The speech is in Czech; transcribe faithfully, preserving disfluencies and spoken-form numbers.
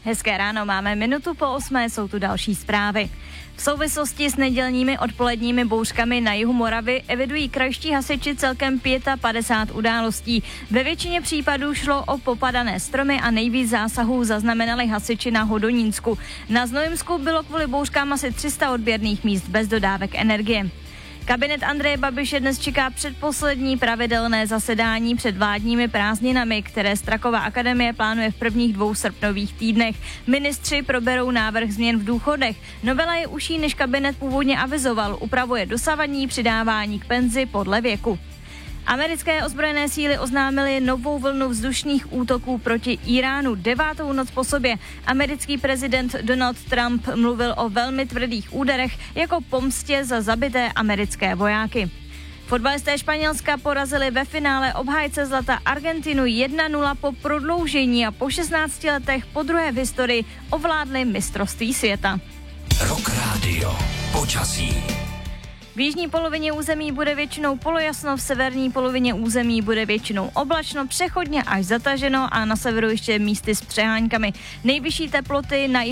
Hezké ráno, máme minutu po osmé, jsou tu další zprávy. V souvislosti s nedělními odpoledními bouřkami na jihu Moravy evidují krajští hasiči celkem padesát pět událostí. Ve většině případů šlo o popadané stromy a nejvíc zásahů zaznamenali hasiči na Hodonínsku. Na Znojemsku bylo kvůli bouřkám asi tři sta odběrných míst bez dodávek energie. Kabinet Andreje Babiše dnes čeká předposlední pravidelné zasedání před vládními prázdninami, které Straková akademie plánuje v prvních dvou srpnových týdnech. Ministři proberou návrh změn v důchodech. Novela je užší, než kabinet původně avizoval, upravuje dosavadní přidávání k penzi podle věku. Americké ozbrojené síly oznámily novou vlnu vzdušných útoků proti Iránu devátou noc po sobě. Americký prezident Donald Trump mluvil o velmi tvrdých úderech jako pomstě za zabité americké vojáky. Fotbalisté Španělska porazili ve finále obhájce zlata Argentinu jedna nula po prodloužení a po šestnácti letech po druhé v historii ovládli mistrovství světa. Rock Radio. Počasí. V jižní polovině území bude většinou polojasno, v severní polovině území bude většinou oblačno, přechodně až zataženo a na severu ještě místy s přeháňkami. Nejvyšší teploty na